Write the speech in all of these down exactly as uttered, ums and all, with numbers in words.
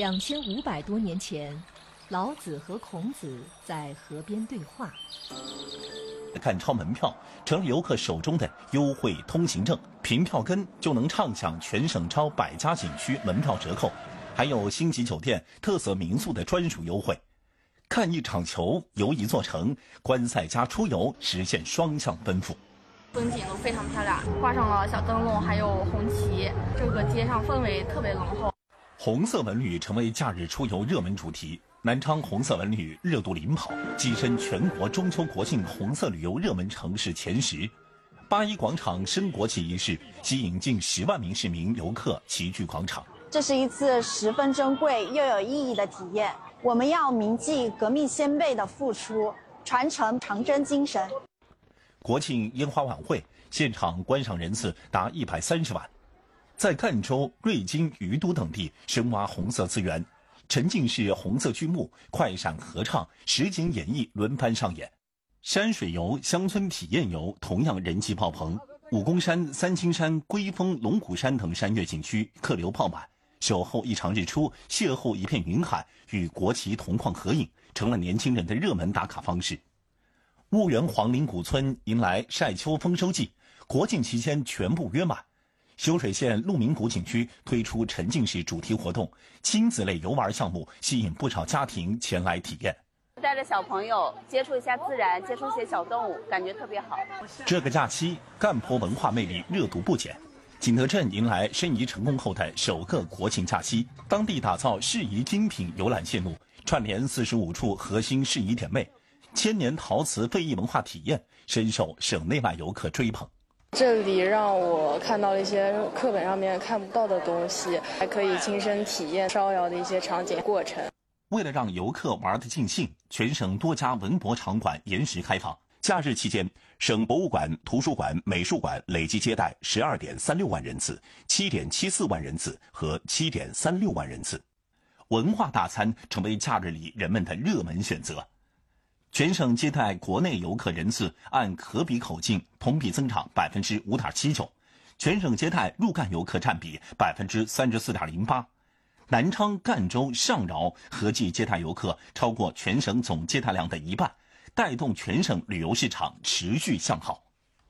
两千五百多年前，老子和孔子在河边对话。 看超门票成了游客手中的优惠通行证，凭票根就能畅享全省超百家景区门票折扣，还有星级酒店、特色民宿的专属优惠。看一场球，游一座城，观赛加出游，实现双向奔赴。 风景都非常漂亮，挂上了小灯笼，还有红旗，这个街上氛围特别浓厚。 红色文旅成为假日出游热门主题。南昌红色文旅热度领跑，跻身全国中秋国庆红色旅游热门城市前十。八一广场升国旗仪式吸引近十万名市民游客齐聚广场。 这是一次十分珍贵又有意义的体验，我们要铭记革命先辈的付出，传承长征精神。 国庆烟花晚会现场观赏人次达一百三十万，在赣州、瑞金、于都等地深挖红色资源。沉浸式红色剧目、快闪合唱、实景演绎轮番上演，山水游、乡村体验游同样人气爆棚。武功山、三清山、龟峰、龙虎山等山岳景区客流爆满，守候一场日出，邂逅一片云海，与国旗同框合影，成了年轻人的热门打卡方式。婺源黄陵古村迎来晒秋丰收季，国庆期间全部约满。修水县鹿鸣谷景区推出沉浸式主题活动，亲子类游玩项目吸引不少家庭前来体验。 带着小朋友接触一下自然，接触一些小动物，感觉特别好。 这个假期，赣坡文化魅力热度不减。景德镇迎来申遗成功后的首个国庆假期，当地打造适宜精品游览线路，串联四十五处核心适宜点位，千年陶瓷非遗文化体验深受省内外游客追捧。 这里让我看到了一些课本上面看不到的东西，还可以亲身体验烧窑的一些场景过程。 为了让游客玩得尽兴，全省多家文博场馆延时开放。假日期间，省博物馆、图书馆、美术馆累计接待十二点三六万人次、七点七四万人次和七点三六万人次。文化大餐成为假日里人们的热门选择。全省接待国内游客人次按可比口径同比增长百分之五点七九，全省接待入赣游客占比百分之三十四点零八，南昌、赣州、上饶合计接待游客超过全省总接待量的一半，带动全省旅游市场持续向好。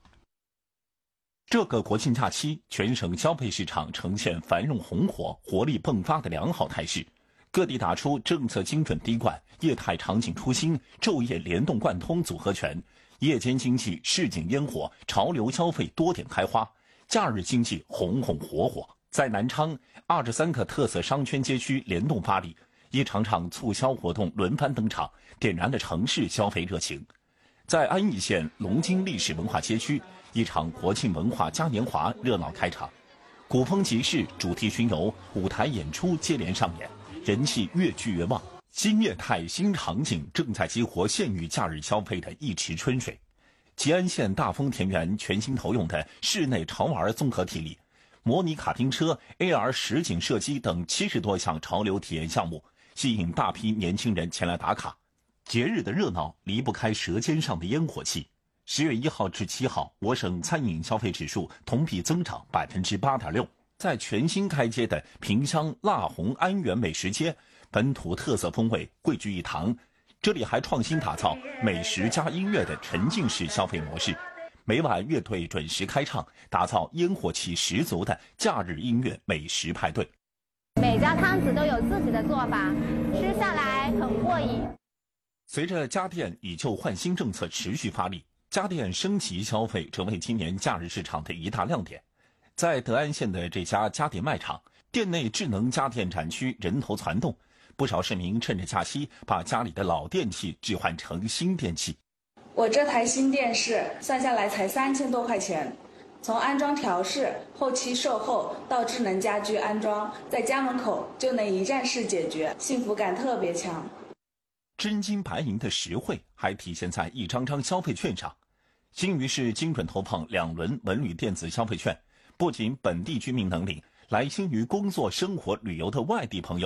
这个国庆假期，全省消费市场呈现繁荣红火、活力迸发的良好态势。各地打出政策精准滴灌、业态场景出新、昼夜联动贯通组合拳，夜间经济市井烟火、潮流消费多点开花，假日经济红红火火。在南昌，二十三个特色商圈街区联动发力，一场场促销活动轮番登场，点燃了城市消费热情。在安义县龙津历史文化街区，一场国庆文化嘉年华热闹开场，古风集市、主题巡游、舞台演出接连上演，人气越聚越旺。新业态新场景正在激活县域假日消费的一池春水。吉安县大丰田园全新投用的室内潮玩综合体力，模拟卡丁车、A R 实景射击等七十多项潮流体验项目，吸引大批年轻人前来打卡。节日的热闹离不开舌尖上的烟火气。十月一号至七号，我省餐饮消费指数同比增长百分之八点六。在全新开街的萍乡腊红安源美食街，本土特色风味汇聚一堂。这里还创新打造美食加音乐的沉浸式消费模式，每晚乐队准时开唱，打造烟火气十足的假日音乐美食派对。 每家摊子都有自己的做法，吃下来很过瘾。 随着家电以旧换新政策持续发力，家电升级消费成为今年假日市场的一大亮点。在德安县的这家家电卖场，店内智能家电展区人头攒动，不少市民趁着假期把家里的老电器置换成新电器。 我这台新电视算下来才三千多块钱，从安装调试、后期售后到智能家居安装，在家门口就能一站式解决，幸福感特别强。 真金白银的实惠还体现在一张张消费券上。新余市精准投放两轮文旅电子消费券，不仅本地居民能领，来新余工作、生活、旅游的外地朋友